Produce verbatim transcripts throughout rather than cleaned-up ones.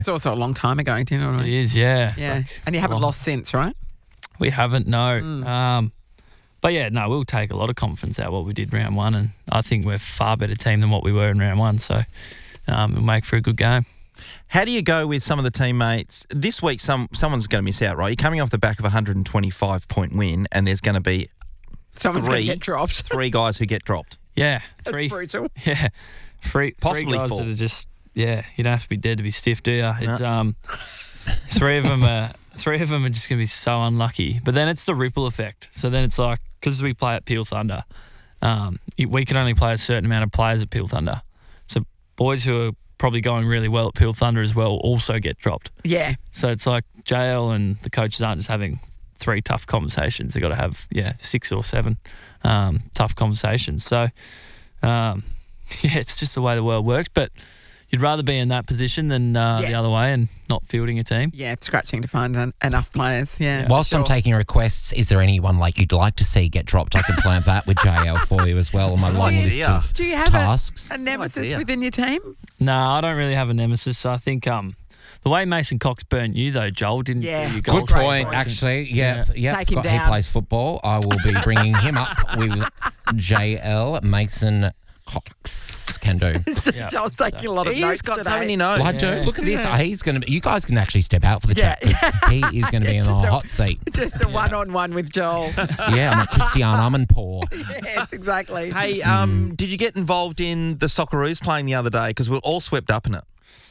It's also a long time ago, do you know what I It mean? is, yeah. It's Yeah. like- And you haven't well, lost since, right? We haven't, no. Mm. Um, but yeah, no, we'll take a lot of confidence out of what we did round one, and I think we're a far better team than what we were in round one. So um, it'll make for a good game. How do you go with some of the teammates? This week, some someone's going to miss out, right? You're coming off the back of a one hundred twenty-five point win, and there's going to be Someone's going three, to get dropped. three guys who get dropped. Yeah, That's three. brutal. Yeah, three, Possibly three guys four. that are just yeah. You don't have to be dead to be stiff, do you? It's um, three of them are three of them are just going to be so unlucky. But then it's the ripple effect. So then it's like because we play at Peel Thunder, um, we can only play a certain amount of players at Peel Thunder. So boys who are probably going really well at Peel Thunder as well also get dropped. Yeah. So it's like J L and the coaches aren't just having three tough conversations. They've got to have, yeah, six or seven um, tough conversations. So, um, yeah, it's just the way the world works. But you'd rather be in that position than uh, Yeah. the other way and not fielding a team. Yeah, it's scratching to find en- enough players. Yeah. Whilst I'm sure. taking requests, is there anyone like you'd like to see get dropped? I can plan that with J L for you as well on my long idea. list of Do you have tasks. a, a nemesis idea. within your team? No, I don't really have a nemesis. I think um, the way Mason Cox burnt you, though, Joel, didn't Yeah. do your Good goals. Great point, point. actually. Yeah, Yeah. yeah. Take him forgot he down. plays football. I will be bringing him up with J L. Mason Cox can do. Yeah. Joel's taking a lot of He's notes got today. so many notes. Well, I do. Yeah. Look at this. He's going to. be You guys can actually step out for the Yeah. chat because he is going to be in Just a a- hot seat. Just a one-on-one with Joel. Yeah, I'm like Christian Amanpour. Yes, exactly. Hey, um, did you get involved in the Socceroos playing the other day? Because we're all swept up in it.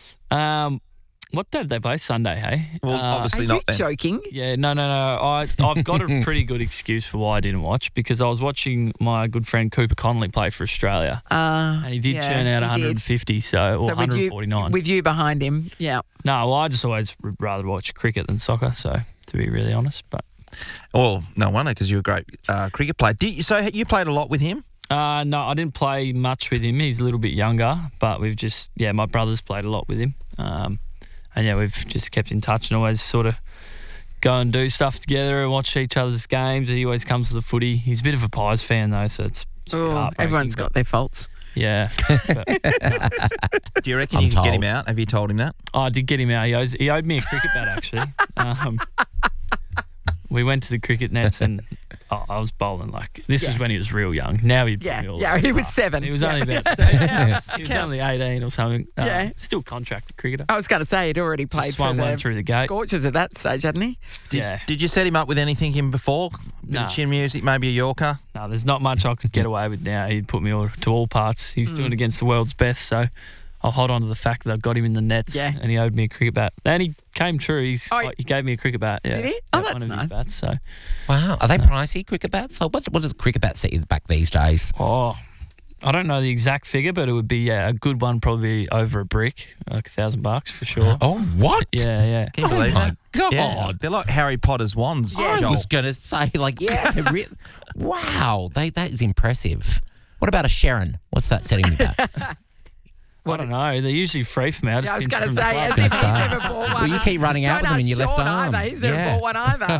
Um, what day did they play? Sunday, hey? Well, Uh, Are obviously you not then. joking? Yeah, no, no, no. I, I've got a pretty good excuse for why I didn't watch because I was watching my good friend Cooper Connolly play for Australia. Uh, And he did yeah, churn out he one hundred fifty, so, or So with one hundred you, forty-nine. with you behind him, yeah. no, well, I just always would rather watch cricket than soccer, so to be really honest. But Well, no wonder because you're a great uh, cricket player. Did you, so you played a lot with him? uh, no, I didn't play much with him. He's a little bit younger, but we've just, yeah, my brother's played a lot with him. Um, and yeah, we've just kept in touch and always sort of go and do stuff together and watch each other's games. He always comes to the footy. He's a bit of a Pies fan though, so it's, it's a bit Oh, heartbreaking, everyone's but got their faults. Yeah. But, no, Do you reckon I'm you can get him told. out? Have you told him that? Oh, I did get him out. He, owes, he owed me a cricket bat, actually. Um, we went to the cricket nets and oh, I was bowling like this was Yeah. when he was real young. Now he'd Yeah, be all yeah, over he the was park. seven. He was Yeah. only about Counts. he was Counts. only eighteen or something. Um, Yeah. Still contracted cricketer. I was going to say he'd already played for swung one the through the gate. Scorchers at that stage, hadn't he? Did, Yeah. Did you set him up with anything in before? Bit No. of chin music, maybe a Yorker? No, there's not much I could get away with now. He'd put me all, to all parts. He's Hmm. doing against the world's best, so I'll hold on to the fact that I got him in the nets Yeah. and he owed me a cricket bat. And he came true. He's, Oh, like, he gave me a cricket bat. Yeah. Did he? Yeah, Oh, one that's of nice. his bats, so. Wow. Are they pricey, cricket bats? Like, what, what does a cricket bat set you back these days? Oh, I don't know the exact figure, but it would be yeah, a good one, probably over a brick, like a thousand bucks for sure. Oh, what? Yeah, yeah. Can you Oh believe my that? God. Yeah, they're like Harry Potter's wands, I Joel. was going to say, like, yeah. they're re- wow. They, that is impressive. What about a Sharon? What's that setting you back? I don't know. They're usually free for me. I, just Yeah, I was pinch going to from the say, club. as gonna if he's say. ever bought one. Well, you keep running out Don't with them in ask your left Sean arm. Either. He's never Yeah. bought one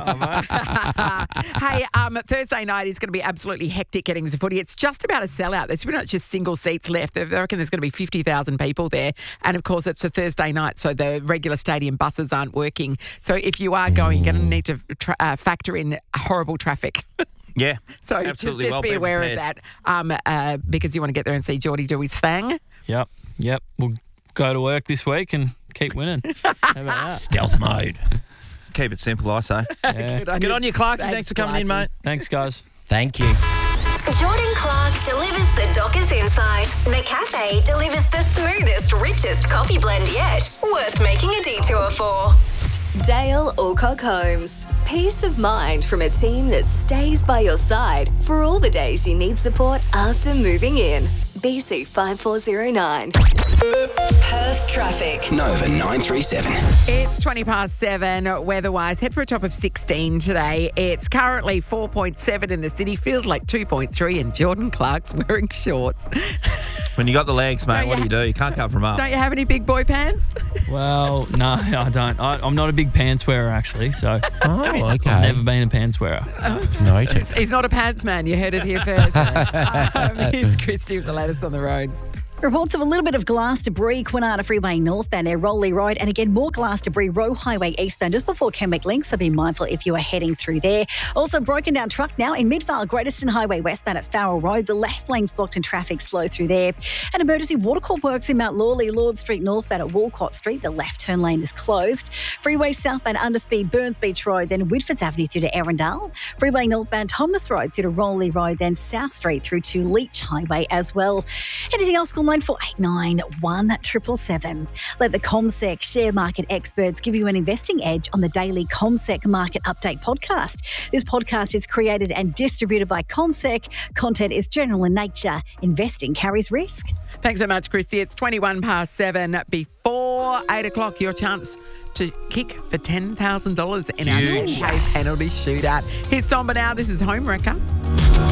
either. Hey, um, Thursday night is going to be absolutely hectic getting to the footy. It's just about a sellout. There's pretty much just single seats left. I reckon there's going to be fifty thousand people there. And, of course, it's a Thursday night, so the regular stadium buses aren't working. So if you are going, you're going to need to tra- uh, factor in horrible traffic. Yeah, So absolutely. just, just well, be aware prepared. of that um, uh, because you want to get there and see Geordie do his thing. Yep, yep. We'll go to work this week and keep winning. How about that? Stealth mode. Keep it simple, I say. Yeah. Good on Good you. on you, Clarky. Thanks, Thanks, for coming in, Clarky. mate. Thanks, guys. Thank you. Jordan Clark delivers the Dockers Insight. The cafe delivers the smoothest, richest coffee blend yet. Worth making a detour for. Dale Alcock Homes. Peace of mind from a team that stays by your side for all the days you need support after moving in. B C five four zero nine. Perth traffic. Nova nine three seven. It's twenty past seven. Weather-wise, head for a top of sixteen today. It's currently four point seven in the city. Feels like two point three, and Jordan Clark's wearing shorts. When you got the legs, mate, Don't what do you you do? You can't cover them up. Don't you have any big boy pants? Well, no, I don't. I, I'm not a big pants wearer, actually, so Oh, okay. I've never been a pants wearer. Noted. He's not a pants man. You heard it here first. um, here's Christy with the latest on the roads. Reports of a little bit of glass debris, Kwinana Freeway northbound near Rowley Road, and again more glass debris, Roe Highway eastbound just before Kenwick Link, so be mindful if you are heading through there. Also broken down truck now in Midvale, Greater Highway westbound at Farrell Road. The left lane's blocked and traffic slow through there. And emergency watercourse works in Mount Lawley, Lord Street northbound at Walcott Street. The left turn lane is closed. Freeway southbound Underspeed, Burns Beach Road, then Whitfords Avenue through to Arundel. Freeway northbound Thomas Road through to Rowley Road, then South Street through to Leach Highway as well. Anything else, call nine four eight nine one seven seven seven. Let the CommSec share market experts give you an investing edge on the daily CommSec Market Update podcast. This podcast is created and distributed by CommSec. Content is general in nature. Investing carries risk. Thanks so much, Christy. It's twenty-one past seven. Before eight o'clock, your chance to kick for ten thousand dollars in Huge. our ten K penalty shootout. Here's Somber now. This is Homewrecker.